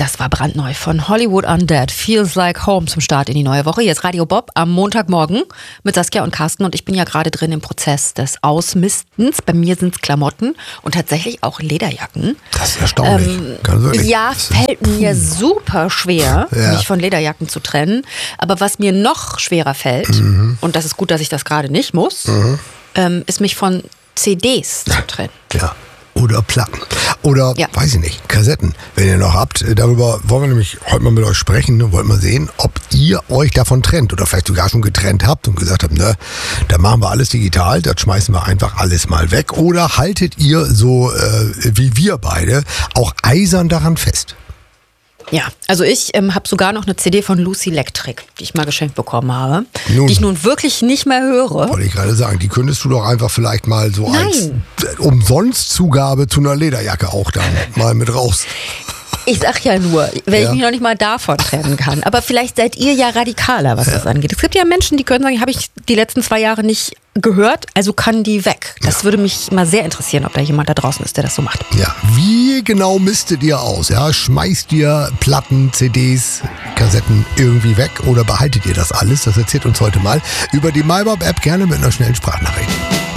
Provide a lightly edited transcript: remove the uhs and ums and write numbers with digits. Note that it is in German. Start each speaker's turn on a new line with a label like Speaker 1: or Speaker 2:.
Speaker 1: Das war brandneu von Hollywood Undead. Feels Like Home zum Start in die neue Woche. Jetzt Radio Bob am Montagmorgen mit Saskia und Carsten. Und ich bin ja gerade drin im Prozess des Ausmistens. Bei mir sind es Klamotten und tatsächlich auch Lederjacken.
Speaker 2: Das ist erstaunlich.
Speaker 1: Fällt mir super schwer, mich von Lederjacken zu trennen. Aber was mir noch schwerer fällt, und das ist gut, dass ich das gerade nicht muss, ist mich von CDs zu trennen.
Speaker 2: Ja. Oder Platten. Oder, weiß ich nicht, Kassetten, wenn ihr noch habt. Darüber wollen wir nämlich heute mal mit euch sprechen und wollen mal sehen, ob ihr euch davon trennt oder vielleicht sogar schon getrennt habt und gesagt habt, ne, da machen wir alles digital, das schmeißen wir einfach alles mal weg. Oder haltet ihr so wie wir beide auch eisern daran fest?
Speaker 1: Ja, also ich habe sogar noch eine CD von Lucy Electric, die ich mal geschenkt bekommen habe, die ich nun wirklich nicht mehr höre.
Speaker 2: Wollte ich gerade sagen, die könntest du doch einfach vielleicht mal so als Umsonstzugabe zu einer Lederjacke auch dann mal mit raus.
Speaker 1: Ich sag ja nur, wenn ich mich noch nicht mal davon trennen kann. Aber vielleicht seid ihr ja radikaler, was das angeht. Es gibt ja Menschen, die können sagen, habe ich die letzten 2 Jahre nicht gehört, also kann die weg. Das würde mich mal sehr interessieren, ob da jemand da draußen ist, der das so macht.
Speaker 2: Ja, wie genau mistet ihr aus? Ja, schmeißt ihr Platten, CDs, Kassetten irgendwie weg oder behaltet ihr das alles? Das erzählt uns heute mal über die MyBob-App gerne mit einer schnellen Sprachnachricht.